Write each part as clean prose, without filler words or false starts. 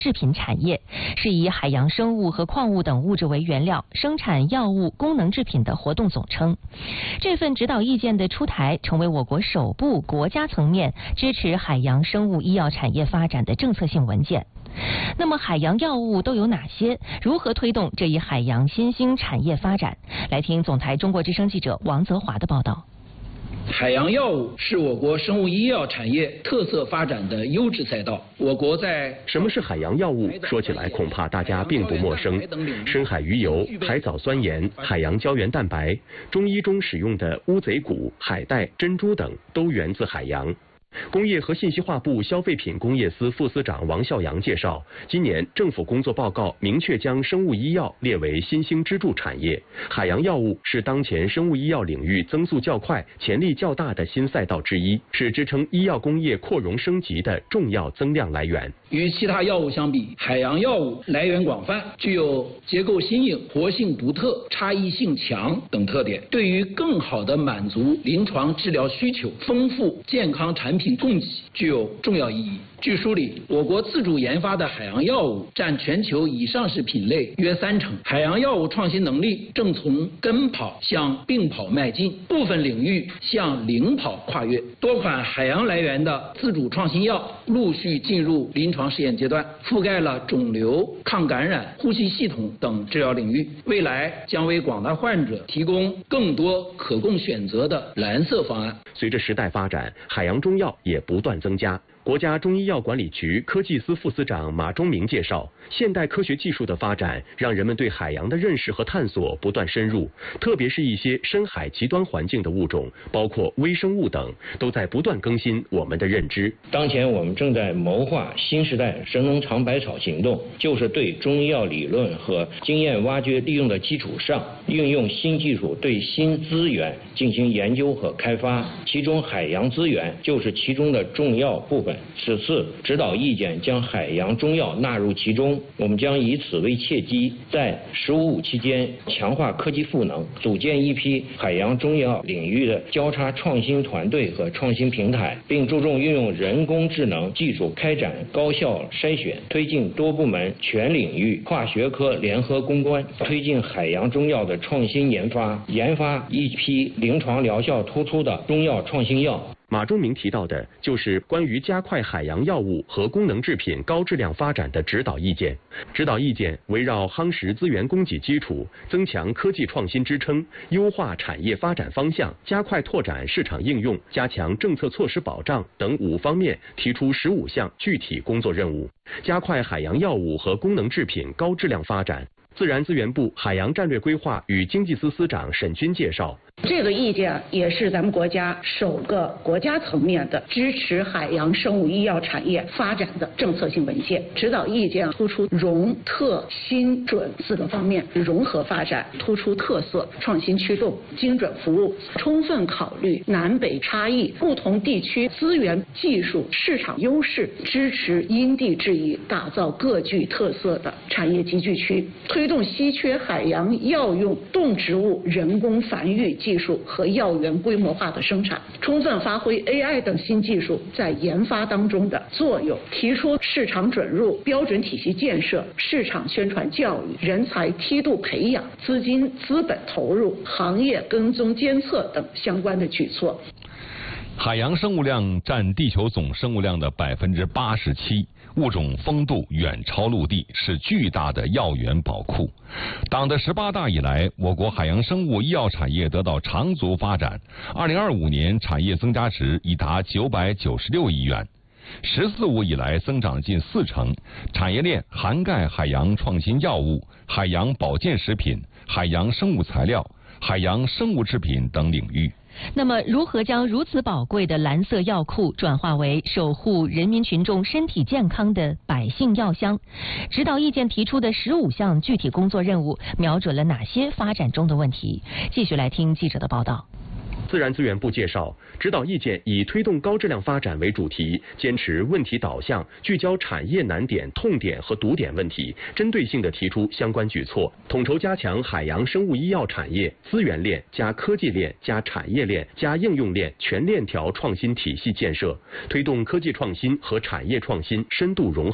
制品产业，是以海洋生物和矿物等物质为原料生产药物、功能制品的活动总称。这份指导意见的出台，成为我国首部国家层面支持海洋生物医药产业发展的政策性文件。那么海洋药物都有哪些？如何推动这一海洋新兴产业发展？来听总台中国之声记者王泽华的报道。 海洋药物是我国生物医药产业特色发展的优质赛道。我国在什么是海洋药物？说起来恐怕大家并不陌生。深海鱼油、海藻酸盐、海洋胶原蛋白，中医中使用的乌贼骨、海带、珍珠等，都源自海洋。工业和信息化部消费品工业司副司长王孝阳介绍，今年政府工作报告明确将生物医药列为新兴支柱产业，海洋药物是当前生物医药领域增速较快、潜力较大的新赛道之一，是支撑医药工业扩容升级的重要增量来源。 与其他药物相比，海洋药物来源广泛，具有结构新颖、活性独特、差异性强等特点，对于更好地满足临床治疗需求、丰富健康产品供给具有重要意义。据梳理，我国自主研发的海洋药物占全球已上市品类约30%，海洋药物创新能力正从跟跑向并跑迈进，部分领域向领跑跨越。多款海洋来源的自主创新药陆续进入临床试验阶段，覆盖了肿瘤、抗感染、呼吸系统等治疗领域，未来将为广大患者提供更多可供选择的蓝色方案。 随着时代发展，海洋中药也不断增加。国家中医药管理局科技司副司长马忠明介绍，现代科学技术的发展让人们对海洋的认识和探索不断深入，特别是一些深海极端环境的物种，包括微生物等，都在不断更新我们的认知。 当前我们正在谋划新时代神农尝百草行动，就是对中医药理论和经验挖掘利用的基础上，运用新技术对新资源进行研究和开发，其中海洋资源就是其中的重要部分。此次指导意见将海洋中药纳入其中，我们将以此为契机，在“15+5”期间强化科技赋能，组建一批海洋中药领域的交叉创新团队和创新平台，并注重运用人工智能技术开展高效筛选，推进多部门全领域跨学科联合攻关，推进海洋中药的创新研发，研发一批临床疗效突出的中药创新药。 马忠明提到的就是关于加快海洋药物和功能制品高质量发展的指导意见。指导意见围绕夯实资源供给基础、增强科技创新支撑、优化产业发展方向、加快拓展市场应用、加强政策措施保障等5方面，提出15项具体工作任务，加快海洋药物和功能制品高质量发展。自然资源部海洋战略规划与经济司司长沈军介绍， 这个意见也是咱们国家首个国家层面的支持海洋生物医药产业发展的政策性文件。指导意见突出融、特、新、准4个方面，融合发展，突出特色、创新驱动、精准服务，充分考虑南北差异、不同地区资源、技术、市场优势，支持因地制宜，打造各具特色的产业集聚区，推动稀缺海洋药用动植物人工繁育技术和药源规模化的生产，充分发挥 AI 等新技术在研发当中的作用，提出市场准入、标准体系建设、市场宣传教育、人才梯度培养、资金资本投入、行业跟踪监测等相关的举措。 海洋生物量占地球总生物量的87%，物种丰度远超陆地，是巨大的药源宝库。党的18大以来，我国海洋生物医药产业得到长足发展，2025年产业增加值已达996亿元。“14+5”以来增长近40%，产业链涵盖海洋创新药物、海洋保健食品、海洋生物材料、海洋生物制品等领域。 那么，如何将如此宝贵的蓝色药库转化为守护人民群众身体健康的百姓药箱？指导意见提出的15项具体工作任务，瞄准了哪些发展中的问题？继续来听记者的报道。 自然资源部介绍，指导意见以推动高质量发展为主题，坚持问题导向，聚焦产业难点、痛点和堵点问题，针对性地提出相关举措，统筹加强海洋生物医药产业资源链加科技链加产业链加应用链全链条创新体系建设，推动科技创新和产业创新深度融合。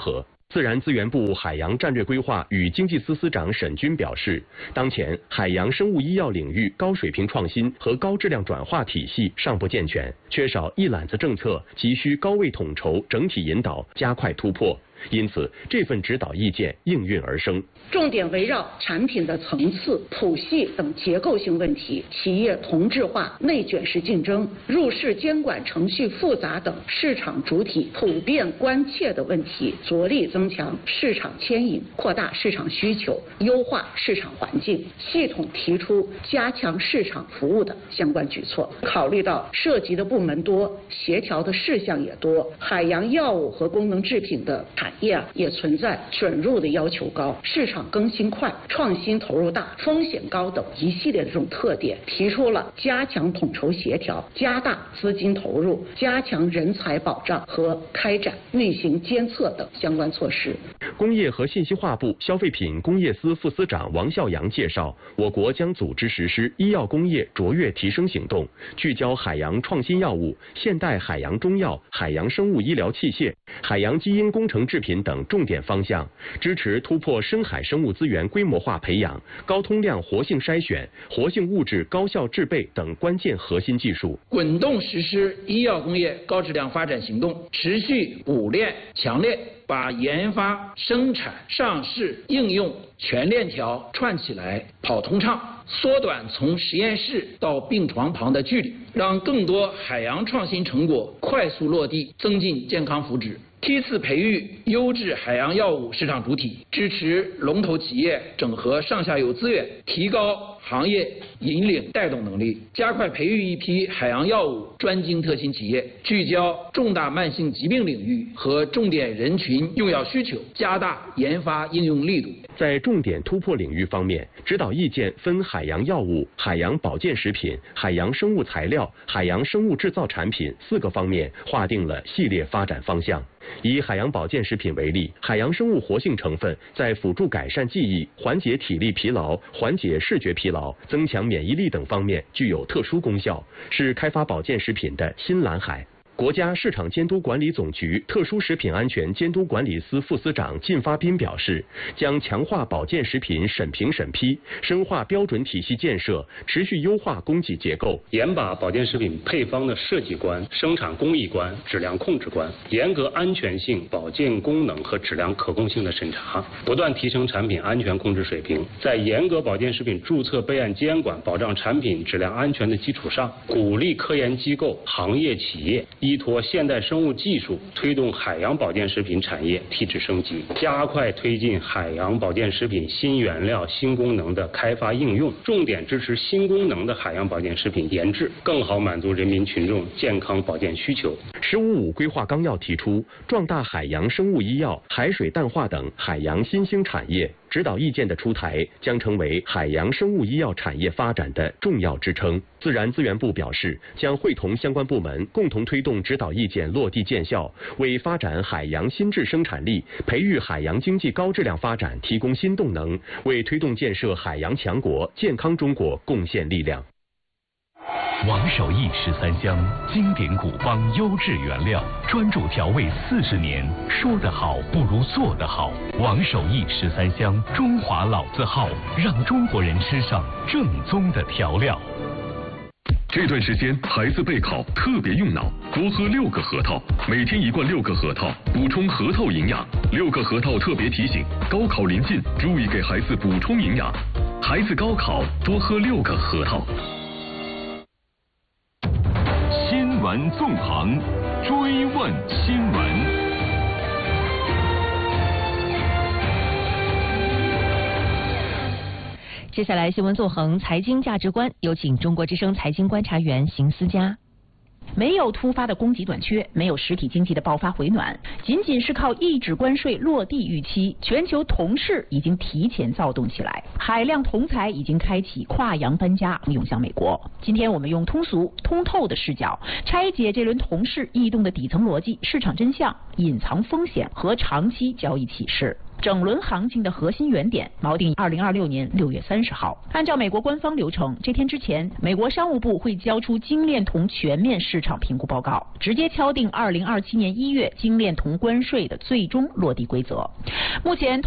自然资源部海洋战略规划与经济司司长沈军表示，当前海洋生物医药领域高水平创新和高质量转化体系尚不健全，缺少一揽子政策，急需高位统筹、整体引导，加快突破。因此，这份指导意见应运而生， 重点围绕产品的层次、谱系等结构性问题，企业同质化、内卷式竞争、入市监管程序复杂等市场主体普遍关切的问题，着力增强市场牵引，扩大市场需求，优化市场环境，系统提出加强市场服务的相关举措。考虑到涉及的部门多，协调的事项也多，海洋药物和功能制品的产业也存在准入的要求高、市场更新快、创新投入大、风险高等一系列的这种特点，提出了加强统筹协调、加大资金投入、加强人才保障和开展运行监测等相关措施。 工业和信息化部消费品工业司副司长王孝阳介绍，我国将组织实施医药工业卓越提升行动，聚焦海洋创新药物、现代海洋中药、海洋生物医疗器械、海洋基因工程制品等重点方向，支持突破深海生物资源规模化培养、高通量活性筛选、活性物质高效制备等关键核心技术， 滚动实施医药工业高质量发展行动，持续补链强链，把研发、生产、上市、应用全链条串起来跑通畅，缩短从实验室到病床旁的距离，让更多海洋创新成果快速落地，增进健康福祉。梯次培育优质海洋药物市场主体，支持龙头企业整合上下游资源，提高行业引领带动能力，加快培育一批海洋药物专精特新企业，聚焦重大慢性疾病领域和重点人群用药需求，加大研发应用力度。 在重点突破领域方面，指导意见分海洋药物、海洋保健食品、海洋生物材料、海洋生物制造产品4个方面划定了系列发展方向。以海洋保健食品为例，海洋生物活性成分在辅助改善记忆、缓解体力疲劳、缓解视觉疲劳、增强免疫力等方面具有特殊功效，是开发保健食品的新蓝海。国家市场监督管理总局特殊食品安全监督管理司副司长靳发斌表示，将强化保健食品审评审批，深化标准体系建设，持续优化供给结构， 严把保健食品配方的设计关、生产工艺关、质量控制关，严格安全性、保健功能和质量可控性的审查，不断提升产品安全控制水平。在严格保健食品注册备案监管、保障产品质量安全的基础上，鼓励科研机构、行业企业依托现代生物技术，推动海洋保健食品产业提质升级，加快推进海洋保健食品新原料、新功能的开发应用，重点支持新功能的海洋保健食品研制，更好满足人民群众健康保健需求。 “15+5”规划纲要提出，壮大海洋生物医药、海水淡化等海洋新兴产业。指导意见的出台将成为海洋生物医药产业发展的重要支撑。自然资源部表示，将会同相关部门共同推动指导意见落地见效，为发展海洋新质生产力、培育海洋经济高质量发展提供新动能，为推动建设海洋强国、健康中国贡献力量。 王守义13香，经典古方，优质原料，专注调味40年。说得好不如做得好。王守义13香，中华老字号，让中国人吃上正宗的调料。 这段时间孩子备考特别用脑，多喝6个核桃，每天1罐6个核桃，补充核桃营养。6个核桃特别提醒，高考临近，注意给孩子补充营养。孩子高考多喝6个核桃。 新闻纵横，追问新闻。 接下来新闻纵横财经价值观，有请中国之声财经观察员邢思佳。 没有突发的供给短缺，没有实体经济的爆发回暖，仅仅是靠抑制关税落地预期，全球铜市已经提前躁动起来，海量铜材已经开启跨洋搬家，涌向美国。今天我们用通俗通透的视角拆解这轮铜市异动的底层逻辑、市场真相、隐藏风险和长期交易启示。 整轮行情的核心原点锚定2026年6月30号。按照美国官方流程，这天之前，美国商务部会交出精炼铜全面市场评估报告，直接敲定2027年1月精炼铜关税的最终落地规则。目前